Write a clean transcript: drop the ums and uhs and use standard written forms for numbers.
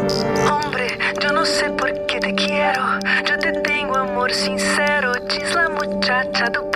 Hombre, yo no sé por qué te quiero. Yo te tengo amor sincero. Diz la muchacha do